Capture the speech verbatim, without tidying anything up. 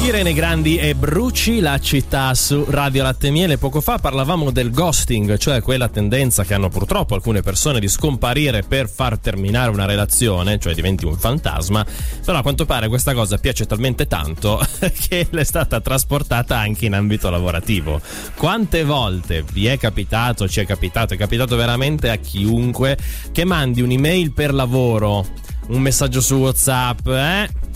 Irene Grandi e Bruci, la città su Radio Latte e Miele. Poco fa parlavamo del ghosting, cioè quella tendenza che hanno purtroppo alcune persone di scomparire per far terminare una relazione, cioè diventi un fantasma. Però a quanto pare questa cosa piace talmente tanto che è stata trasportata anche in ambito lavorativo. Quante volte vi è capitato, ci è capitato, è capitato veramente a chiunque che mandi un'email per lavoro, un messaggio su WhatsApp, eh?